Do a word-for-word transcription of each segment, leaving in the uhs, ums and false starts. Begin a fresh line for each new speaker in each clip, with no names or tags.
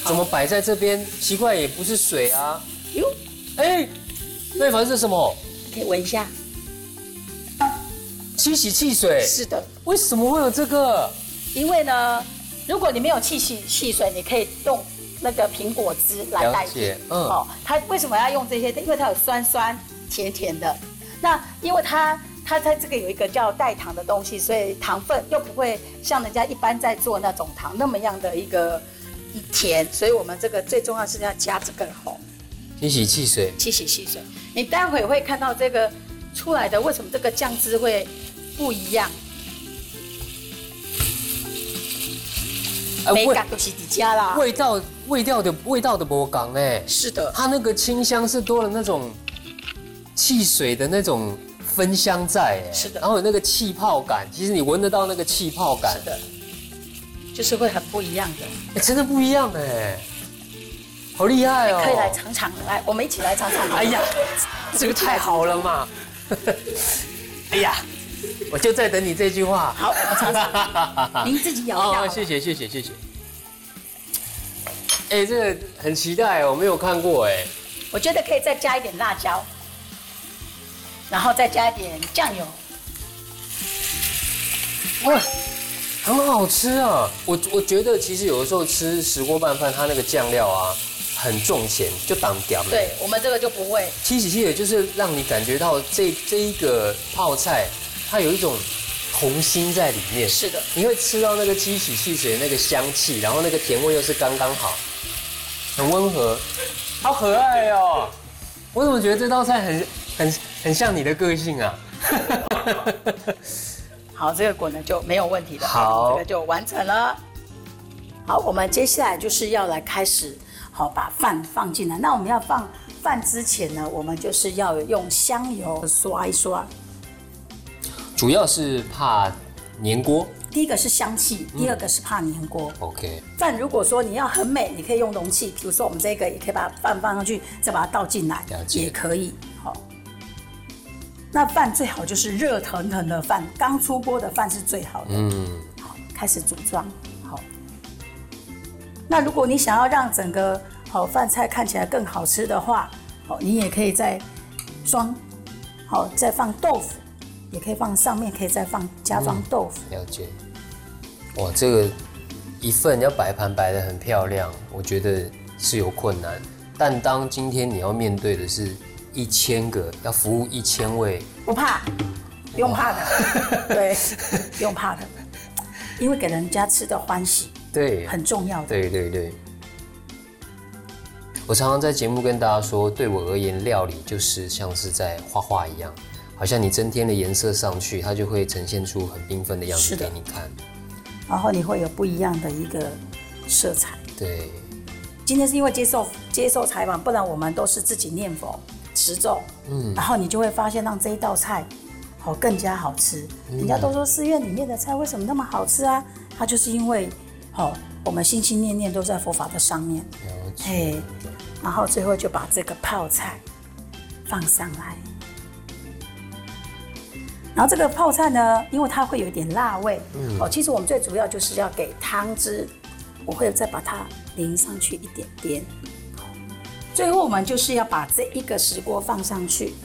怎么摆在这边？奇怪，也不是水啊。
哟，
哎，那凡是什么？
可以闻一下。
七喜汽水。
是的。
为什么会有这个？
因为呢，如果你没有汽洗汽水，你可以用那个苹果汁来代替。嗯。哦，它为什么要用这些？因为它有酸酸甜甜的。那因为它它它这个有一个叫代糖的东西，所以糖分又不会像人家一般在做那种糖那么样的一个甜，所以我们这个最重要是要加这个吼。
七喜汽水。
七喜汽水，你待会会看到这个出来的，为什么这个酱汁会不一样？美感都是底加啦。
味道味道的味道的波港哎。
是的。
它那个清香是多了那种汽水的那种芬香在哎。
是的。
然后有那个气泡感，其实你闻得到那个气泡感。
是的。就是会很不一样的。
哎，真的不一样哎。好厉害哦！
可以来尝尝，来，我们一起来尝尝。
哎呀，这个太好了嘛！哎呀，我就在等你这句话。
好，我尝尝。您自己咬一下。
哦，谢谢谢谢谢谢。哎，这个很期待，我没有看过哎。
我觉得可以再加一点辣椒，然后再加一点酱油。
哇，很好吃啊！我我觉得其实有的时候吃石锅拌饭，它那个酱料啊。很重咸，就挡掉。
对我们这个就不会。
七喜汽水就是让你感觉到这这一个泡菜，它有一种童心在里面。
是的，
你会吃到那个七喜汽水那个香气，然后那个甜味又是刚刚好，很温和，好可爱哦！我怎么觉得这道菜很很很像你的个性啊？
好，这个果呢就没有问题了。
好，
这个就完成了。好，我们接下来就是要来开始。好，把饭放进来。那我们要放饭之前呢，我们就是要用香油刷一刷。
主要是怕粘锅。
第一个是香气，第二个是怕粘锅。
OK。
饭如果说你要很美，你可以用容器，比如说我们这个也可以把饭放上去，再把它倒进来，也可以。好，那饭最好就是热腾腾的饭，刚出锅的饭是最好的。嗯。好，开始组装。好。那如果你想要让整个好饭菜看起来更好吃的话，好，你也可以再装，好，再放豆腐，也可以放上面，可以再放加装豆腐。
嗯、了解。哇，这个一份要摆盘摆得很漂亮，我觉得是有困难。但当今天你要面对的是一千个，要服务一千位，
不怕，不用怕的，对，不用怕的，因为给人家吃的欢喜。
对，
很重要的。
对对对，我常常在节目跟大家说，对我而言，料理就是像是在画画一样，好像你增添了颜色上去，它就会呈现出很缤纷的样子给你看。
然后你会有不一样的一个色彩。
对。
今天是因为接受接受采访，不然我们都是自己念佛持咒，嗯，然后你就会发现让这一道菜好更加好吃。嗯、人家都说寺院里面的菜为什么那么好吃啊？它就是因为。好，我们心心念念都在佛法的上面，哎，然后最后就把这个泡菜放上来，然后这个泡菜呢，因为它会有一点辣味，嗯，哦，其实我们最主要就是要给汤汁，我会再把它淋上去一点点，最后我们就是要把这一个石锅放上去，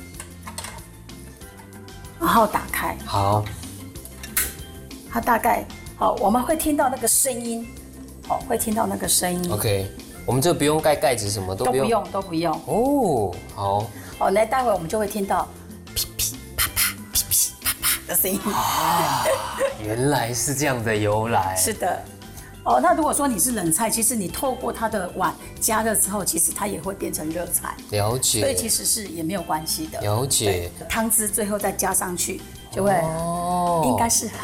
然后打开，
好，
它大概。好，我们会听到那个声音，哦，会听到那个声音。
OK， 我们这不用盖盖子，什么都不用，
都不用，都不用。
哦，好。
哦，那待会我们就会听到噼噼啪啪、噼噼啪啪的声音。
啊，原来是这样的由来。
是的。哦，那如果说你是冷菜，其实你透过它的碗加热之后，其实它也会变成热菜。
了解。
所以其实是也没有关系的。
了解。
汤汁最后再加上去，就会，哦，应该是很。